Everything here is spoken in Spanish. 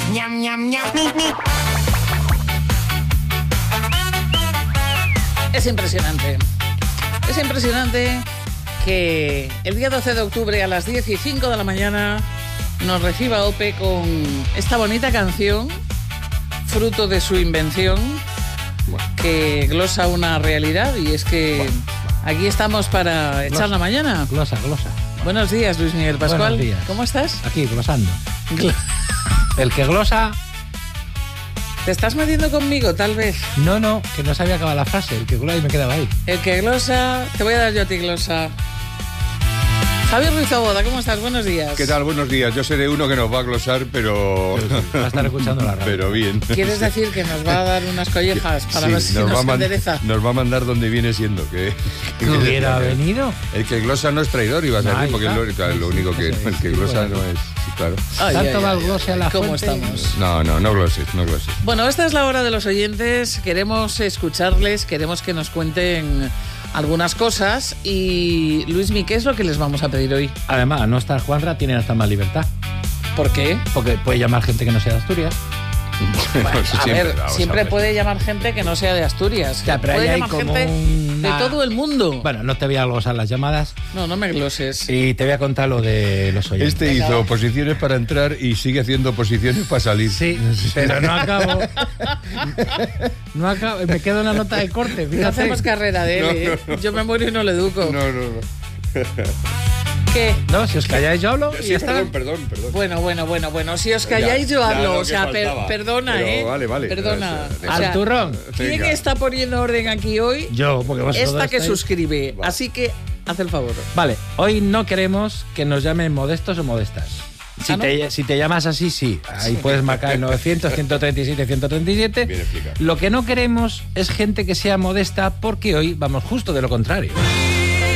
Ñam, ñam, ñam. Es impresionante. Es impresionante que el día 12 de octubre a las 10:05 de la mañana nos reciba Ope con esta bonita canción, fruto de su invención, que glosa una realidad, y es que aquí estamos para echar la mañana. Glosa. Buenos días, Luis Miguel Pascual. Buenos días. ¿Cómo estás? Aquí, glosando. El que glosa... ¿Te estás metiendo conmigo, tal vez? No, que no sabía acabar la frase. El que glosa y me quedaba ahí. El que glosa... Te voy a dar yo a ti glosa. Javier Ruiz Taboada, ¿cómo estás? Buenos días. ¿Qué tal? Buenos días. Yo seré uno que nos va a glosar, pero... Va a estar escuchando la radio. Pero bien. ¿Quieres decir que nos va a dar unas collejas para ver si nos endereza? Nos va a mandar donde viene siendo. Que hubiera venido. El que glosa no es traidor, ibas a decir, porque lo único que... El que glosa no es... Sí, claro. Tanto va el glose a la ¿Cómo fuente? estamos? No gloses. Bueno, esta es la hora de los oyentes. Queremos escucharles, queremos que nos cuenten algunas cosas. Y Luismi, ¿qué es lo que les vamos a pedir hoy? Además, no estar Juanra, tienen hasta más libertad. ¿Por qué? Porque puede llamar gente que no sea de Asturias. Bueno, siempre puede llamar gente que no sea de Asturias. Ya, pero puede ahí hay llamar como gente de todo el mundo. Bueno, no te voy a glosar las llamadas. No me gloses. Y te voy a contar lo de los oyentes. Este hizo posiciones para entrar y sigue haciendo posiciones para salir. Sí, pero no acabo. No acabo. Me queda una nota de corte. Fíjate. No hacemos carrera de él. No. Yo me muero y no le educo. No. ¿Qué? No, si os calláis yo hablo y Sí, ya está. perdón. Bueno. Si os calláis yo hablo. lo O sea, que faltaba. perdona, Pero vale. Perdona. Pero, O sea, Al turrón. ¿Quién Venga. está poniendo orden aquí hoy? Yo, porque vosotros Esta que estáis- suscribe. Va. Así que haz el favor. Vale, hoy no queremos que nos llamen modestos o modestas. ¿no? Si te llamas así, sí. Ahí puedes marcar el 900, 137, 137. Bien explicado. Lo que no queremos es gente que sea modesta, porque hoy vamos justo de lo contrario.